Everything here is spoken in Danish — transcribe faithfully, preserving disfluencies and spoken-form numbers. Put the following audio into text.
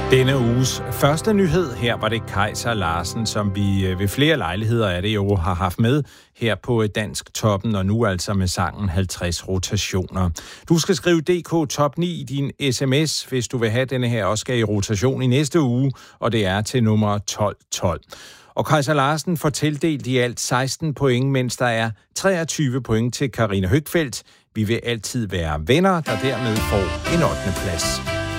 Denne uges første nyhed, her var det Kaiser Larsen, som vi ved flere lejligheder af det jo har haft med her på Dansk Toppen, og nu altså med sangen halvtreds rotationer. Du skal skrive D K Top ni i din sms, hvis du vil have denne her også skal i rotation i næste uge, og det er til nummer tolv tolv. Og Kaiser Larsen får tildelt i alt seksten point, mens der er treogtyve point til Karina Høgfeldt. Vi vil altid være venner, der dermed får en ottende plads.